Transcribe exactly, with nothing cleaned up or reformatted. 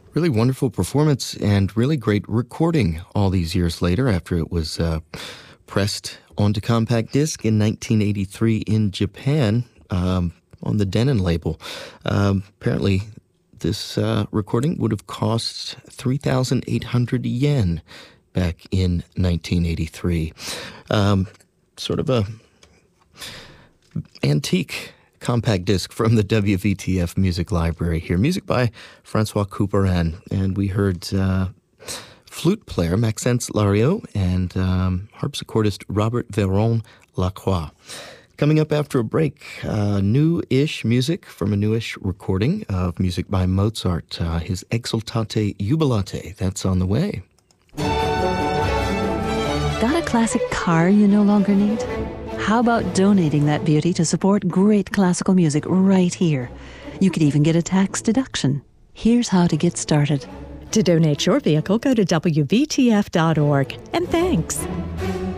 Really wonderful performance and really great recording all these years later after it was uh, pressed onto compact disc in nineteen eighty-three in Japan um, on the Denon label. Um, apparently, this uh, recording would have cost three thousand eight hundred yen back in nineteen eighty-three. Um, sort of a antique compact disc from the W V T F Music Library here. Music by Francois Couperin. And we heard uh, flute player Maxence Lariot and um, harpsichordist Robert Véron Lacroix. Coming up after a break, uh, new-ish music from a newish recording of music by Mozart, uh, his Exultate Jubilate. That's on the way. Got a classic car you no longer need? How about donating that beauty to support great classical music right here? You could even get a tax deduction. Here's how to get started. To donate your vehicle, go to W V T F dot org. And thanks.